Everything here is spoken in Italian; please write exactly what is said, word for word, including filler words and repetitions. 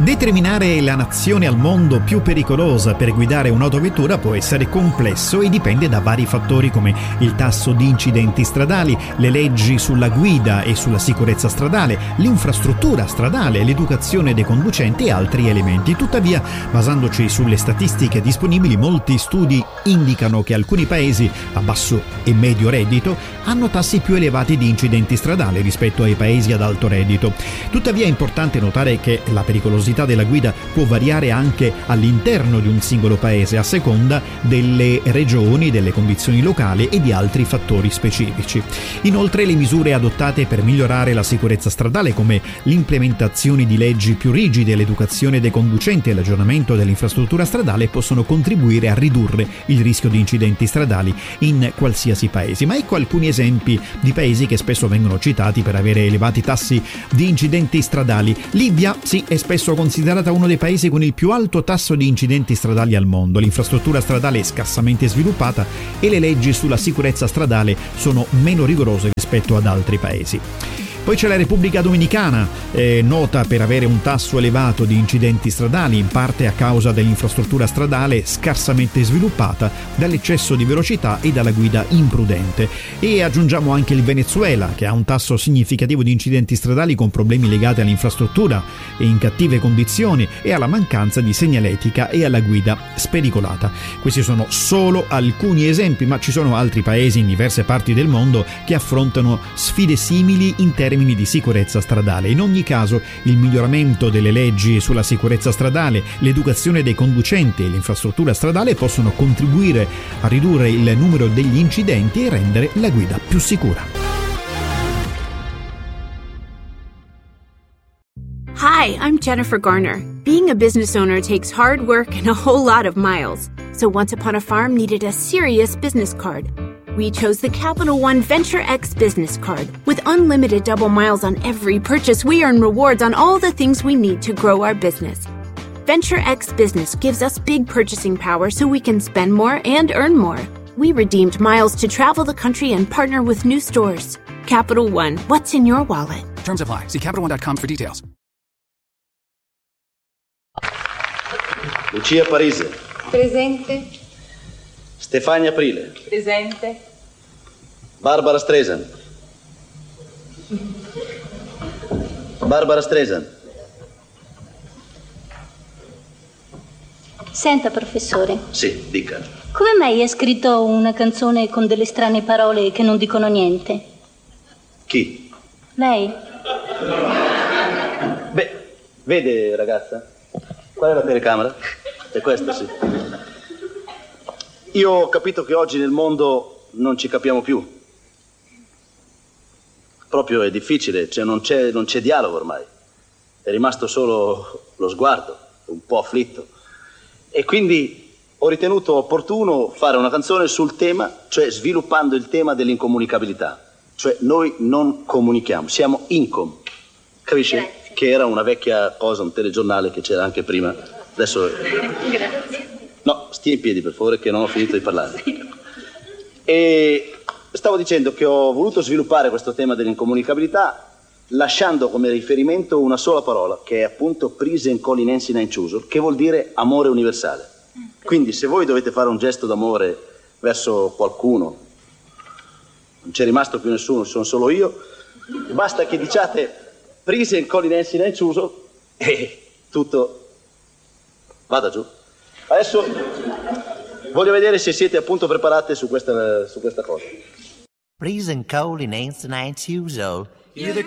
Determinare la nazione al mondo più pericolosa per guidare un'autovettura può essere complesso e dipende da vari fattori come il tasso di incidenti stradali, le leggi sulla guida e sulla sicurezza stradale, l'infrastruttura stradale, l'educazione dei conducenti e altri elementi. Tuttavia, basandoci sulle statistiche disponibili, molti studi indicano che alcuni paesi a basso e medio reddito hanno tassi più elevati di incidenti stradali rispetto ai paesi ad alto reddito. Tuttavia è importante notare che la pericolosità della guida può variare anche all'interno di un singolo paese a seconda delle regioni, delle condizioni locali e di altri fattori specifici. Inoltre, le misure adottate per migliorare la sicurezza stradale, come l'implementazione di leggi più rigide, l'educazione dei conducenti e l'aggiornamento dell'infrastruttura stradale, possono contribuire a ridurre il rischio di incidenti stradali in qualsiasi paese. Ma ecco alcuni esempi di paesi che spesso vengono citati per avere elevati tassi di incidenti stradali. Libia, sì, è spesso considerata uno dei paesi con il più alto tasso di incidenti stradali al mondo. L'infrastruttura stradale è scarsamente sviluppata e le leggi sulla sicurezza stradale sono meno rigorose rispetto ad altri paesi. Poi c'è la Repubblica Dominicana, eh, nota per avere un tasso elevato di incidenti stradali, in parte a causa dell'infrastruttura stradale scarsamente sviluppata, dall'eccesso di velocità e dalla guida imprudente. E aggiungiamo anche il Venezuela, che ha un tasso significativo di incidenti stradali con problemi legati all'infrastruttura e in cattive condizioni e alla mancanza di segnaletica e alla guida spericolata. Questi sono solo alcuni esempi, ma ci sono altri paesi in diverse parti del mondo che affrontano sfide simili in termini di sicurezza stradale. In ogni caso, il miglioramento delle leggi sulla sicurezza stradale, l'educazione dei conducenti e l'infrastruttura stradale possono contribuire a ridurre il numero degli incidenti e rendere la guida più sicura. Hi, I'm Jennifer Garner. Being a business owner takes hard work and a whole lot of miles. So Once Upon a Farm needed a serious business card. We chose the Capital One Venture X Business Card. With unlimited double miles on every purchase, we earn rewards on all the things we need to grow our business. Venture X Business gives us big purchasing power so we can spend more and earn more. We redeemed miles to travel the country and partner with new stores. Capital One, what's in your wallet? Terms apply. See Capital One dot com for details. Lucia Parise. Presente. Stefania Aprile. Presente. Barbara Streisand. Barbara Streisand. Senta, professore. Sì, dica. Come mai hai scritto una canzone con delle strane parole che non dicono niente? Chi? Lei? Beh, vede, ragazza? Qual è la telecamera? È questa, sì. Io ho capito che oggi nel mondo non ci capiamo più. Proprio è difficile, cioè non c'è, non c'è dialogo ormai. È rimasto solo lo sguardo, un po' afflitto. E quindi ho ritenuto opportuno fare una canzone sul tema, cioè sviluppando il tema dell'incomunicabilità. Cioè noi non comunichiamo, siamo incom. Capisci? Grazie. Che era una vecchia cosa, un telegiornale che c'era anche prima. Adesso... Grazie. No, stia in piedi per favore che non ho finito di parlare. E stavo dicendo che ho voluto sviluppare questo tema dell'incomunicabilità lasciando come riferimento una sola parola, che è appunto Prisenkolinensi Nainciusur, che vuol dire amore universale. Quindi se voi dovete fare un gesto d'amore verso qualcuno, non c'è rimasto più nessuno, sono solo io, basta che diciate Prisenkolinensi Nainciusur e tutto vada giù. Adesso voglio vedere se siete appunto preparate su questa, su questa cosa. Prisenkolinensi Nainciusur.